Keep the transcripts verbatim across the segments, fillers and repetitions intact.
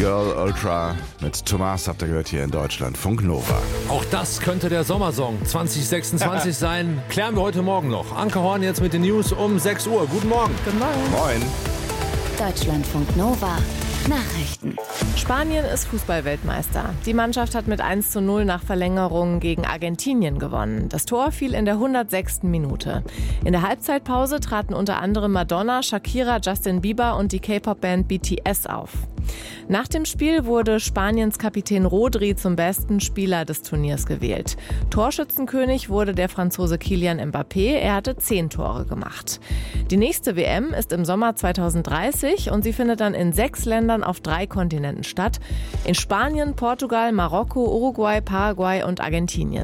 Girl Ultra mit Thomas habt ihr gehört hier in Deutschland. Funk Nova. Auch das könnte der Sommersong zwanzig sechsundzwanzig sein. Klären wir heute Morgen noch. Anke Horn jetzt mit den News um sechs Uhr. Guten Morgen. Guten Morgen. Moin. Deutschlandfunk Nova. Nachrichten. Spanien ist Fußballweltmeister. Die Mannschaft hat mit eins zu null nach Verlängerung gegen Argentinien gewonnen. Das Tor fiel in der hundertsechsten Minute. In der Halbzeitpause traten unter anderem Madonna, Shakira, Justin Bieber und die K-Pop-Band B T S auf. Nach dem Spiel wurde Spaniens Kapitän Rodri zum besten Spieler des Turniers gewählt. Torschützenkönig wurde der Franzose Kylian Mbappé. Er hatte zehn Tore gemacht. Die nächste W M ist im Sommer zweitausenddreißig und sie findet dann in sechs Ländern auf drei Kontinenten statt. In Spanien, Portugal, Marokko, Uruguay, Paraguay und Argentinien.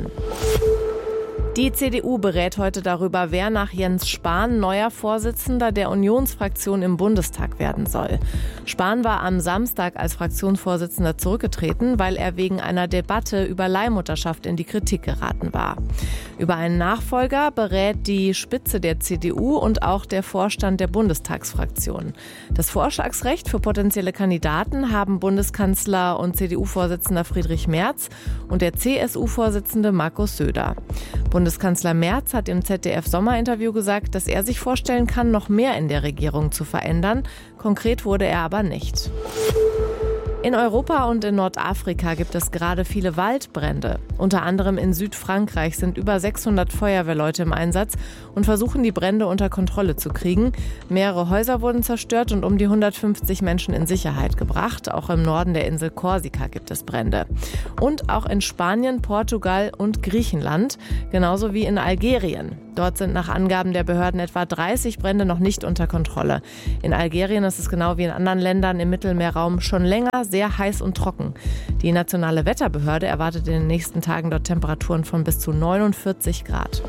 Die C D U berät heute darüber, wer nach Jens Spahn neuer Vorsitzender der Unionsfraktion im Bundestag werden soll. Spahn war am Samstag als Fraktionsvorsitzender zurückgetreten, weil er wegen einer Debatte über Leihmutterschaft in die Kritik geraten war. Über einen Nachfolger berät die Spitze der C D U und auch der Vorstand der Bundestagsfraktion. Das Vorschlagsrecht für potenzielle Kandidaten haben Bundeskanzler und C D U-Vorsitzender Friedrich Merz und der C S U-Vorsitzende Markus Söder. Bundeskanzler Merz hat im Z D F-Sommerinterview gesagt, dass er sich vorstellen kann, noch mehr in der Regierung zu verändern. Konkret wurde er aber nicht. In Europa und in Nordafrika gibt es gerade viele Waldbrände. Unter anderem in Südfrankreich sind über sechshundert Feuerwehrleute im Einsatz und versuchen, die Brände unter Kontrolle zu kriegen. Mehrere Häuser wurden zerstört und um die hundertfünfzig Menschen in Sicherheit gebracht. Auch im Norden der Insel Korsika gibt es Brände. Und auch in Spanien, Portugal und Griechenland, genauso wie in Algerien. Dort sind nach Angaben der Behörden etwa dreißig Brände noch nicht unter Kontrolle. In Algerien ist es genau wie in anderen Ländern im Mittelmeerraum schon länger sehr heiß und trocken. Die nationale Wetterbehörde erwartet in den nächsten Tagen dort Temperaturen von bis zu neunundvierzig Grad.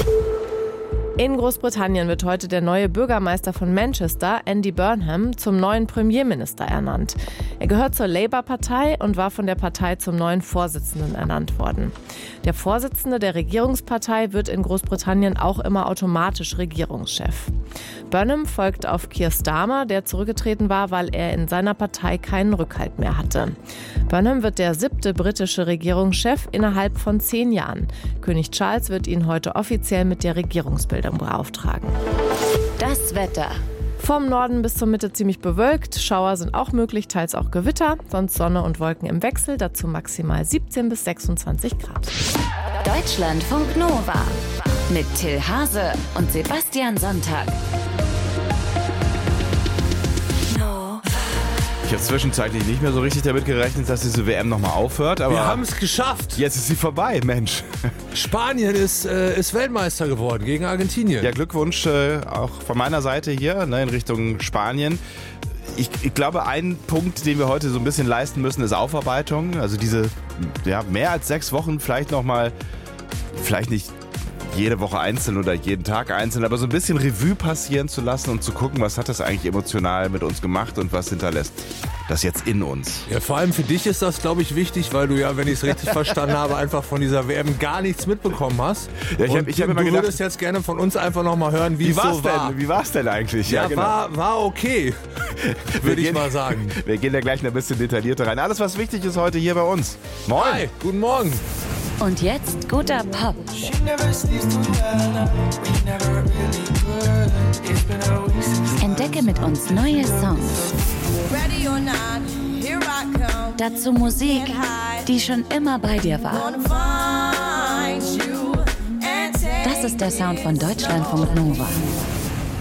In Großbritannien wird heute der neue Bürgermeister von Manchester, Andy Burnham, zum neuen Premierminister ernannt. Er gehört zur Labour-Partei und war von der Partei zum neuen Vorsitzenden ernannt worden. Der Vorsitzende der Regierungspartei wird in Großbritannien auch immer automatisch Regierungschef. Burnham folgt auf Keir Starmer, der zurückgetreten war, weil er in seiner Partei keinen Rückhalt mehr hatte. Burnham wird der siebte britische Regierungschef innerhalb von zehn Jahren. König Charles wird ihn heute offiziell mit der Regierungsbildung beauftragen. Das Wetter. Vom Norden bis zur Mitte ziemlich bewölkt. Schauer sind auch möglich, teils auch Gewitter. Sonst Sonne und Wolken im Wechsel. Dazu maximal siebzehn bis sechsundzwanzig Grad. Deutschlandfunk Nova. Mit Till Hase und Sebastian Sonntag. Ich habe zwischenzeitlich nicht mehr so richtig damit gerechnet, dass diese W M nochmal aufhört. Aber Wir haben es geschafft. jetzt ist sie vorbei, Mensch. Spanien ist, äh, ist Weltmeister geworden gegen Argentinien. Ja, Glückwunsch äh, auch von meiner Seite hier, ne, in Richtung Spanien. Ich, ich glaube, ein Punkt, den wir heute so ein bisschen leisten müssen, ist Aufarbeitung. Also diese ja, mehr als sechs Wochen vielleicht nochmal, vielleicht nicht jede Woche einzeln oder jeden Tag einzeln, aber so ein bisschen Revue passieren zu lassen und zu gucken, was hat das eigentlich emotional mit uns gemacht und was hinterlässt das jetzt in uns. Ja, vor allem für dich ist das, glaube ich, wichtig, weil du ja, wenn ich es richtig verstanden habe, einfach von dieser W M gar nichts mitbekommen hast. Ja, ich hab, ich hab und immer du gedacht, würdest jetzt gerne von uns einfach nochmal hören, wie, wie es war's so war. denn? Wie war's denn eigentlich? Ja, Ja, genau. war, war okay, würde ich gehen, mal sagen. Wir gehen da gleich ein bisschen detaillierter rein. Alles, was wichtig ist heute hier bei uns. Moin! Hi, guten Morgen. Und jetzt guter Pop. Entdecke mit uns neue Songs. Dazu Musik, die schon immer bei dir war. Das ist der Sound von Deutschlandfunk Nova.